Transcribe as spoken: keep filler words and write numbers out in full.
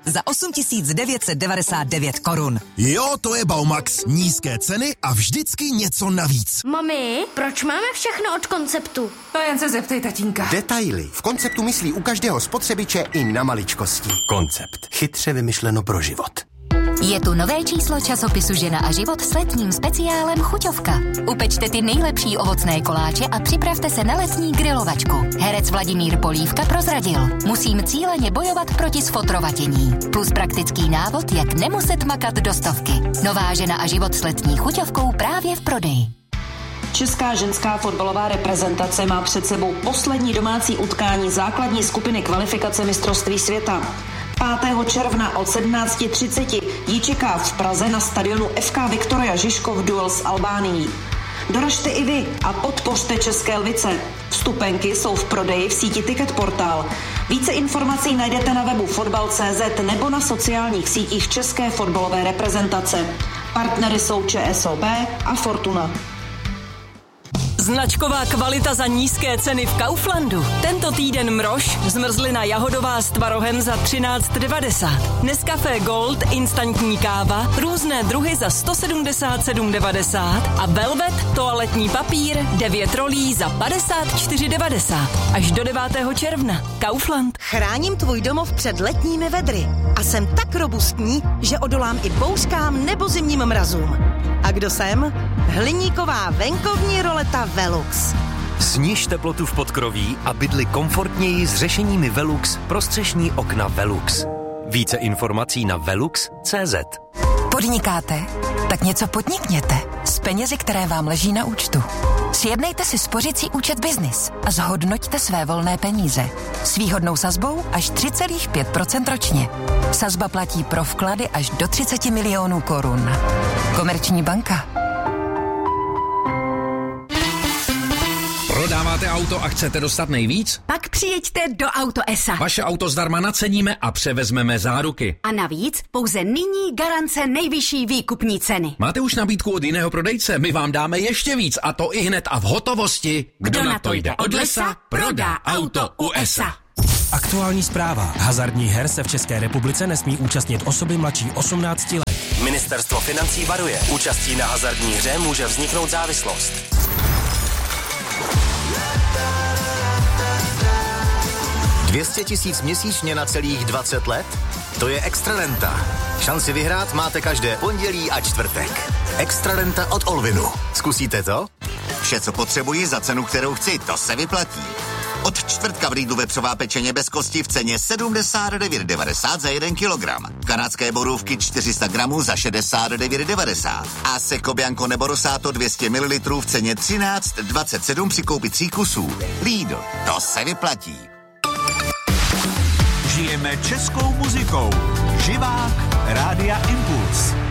za osm tisíc devět set devadesát devět korun. Jo, to je Baumax. Nízké ceny a vždycky něco navíc. Mami, proč máme všechno od Konceptu? To jen se zeptej tatínka. Detaily. V Konceptu myslí u každého spotřebiče i na maličkosti. Koncept. Chytře vymyšleno pro život. Je tu nové číslo časopisu Žena a život s letním speciálem Chuťovka. Upečte ty nejlepší ovocné koláče a připravte se na letní grilovačku. Herec Vladimír Polívka prozradil: musím cíleně bojovat proti sfotrovatění. Plus praktický návod, jak nemuset makat do stovky. Nová Žena a život s letní chuťovkou právě v prodeji. Česká ženská fotbalová reprezentace má před sebou poslední domácí utkání základní skupiny kvalifikace mistrovství světa. pátého června od sedmnáct třicet ji čeká v Praze na stadionu F K Viktoria Žižkov duel s Albánií. Doražte i vy a podpořte České lvice. Vstupenky jsou v prodeji v síti Ticket Portal. Více informací najdete na webu fotbal tečka cé zet nebo na sociálních sítích České fotbalové reprezentace. Partnery jsou ČSOB a Fortuna. Značková kvalita za nízké ceny v Kauflandu. Tento týden mrož, zmrzlina jahodová s tvarohem za třináct devadesát. Nescafé Gold, instantní káva, různé druhy za sto sedmdesát sedm devadesát a Velvet, toaletní papír, devět rolí za padesát čtyři devadesát. Až do devátého června. Kaufland. Chráním tvůj domov před letními vedry a jsem tak robustní, že odolám i bouřkám nebo zimním mrazům. A kdo jsem? Hliníková venkovní roleta Velux. Sniž teplotu v podkroví a bydli komfortněji s řešeními Velux pro střešní okna Velux. Více informací na velux tečka cé zet. Podnikáte? Tak něco podnikněte s penězi, které vám leží na účtu. Sjednejte si spořící účet Business a zhodnoťte své volné peníze. S výhodnou sazbou až tři celá pět procenta ročně. Sazba platí pro vklady až do třicet milionů korun. Komerční banka. Prodáváte auto a chcete dostat nejvíc? Pak přijeďte do Auto es a. Vaše auto zdarma naceníme a převezmeme záruky. A navíc pouze nyní garance nejvyšší výkupní ceny. Máte už nabídku od jiného prodejce? My vám dáme ještě víc a to i hned a v hotovosti. Kdo, Kdo na to jde od lesa, prodá auto u es a. Aktuální zpráva. Hazardních her se v České republice nesmí účastnit osoby mladší osmnácti let. Ministerstvo financí varuje. Účastí na hazardní hře může vzniknout závislost. dvě stě tisíc měsíčně na celých dvacet let? To je Extrarenta. Šanci vyhrát máte každé pondělí a čtvrtek. Extrarenta od Olvinu. Zkusíte to? Vše, co potřebuji za cenu, kterou chci, to se vyplatí. Od čtvrtka v Lidlu vepřová pečeně bez kosti v ceně sedmdesát devět devadesát za jeden kilogram. Kanadské borůvky čtyři sta gramů za šedesát devět devadesát. A Seco Bianco nebo Rosato dvě stě mililitrů v ceně třináct dvacet sedm při koupi tří kusů. Lidl, to se vyplatí. Žijeme českou muzikou. Živák Rádia Impuls.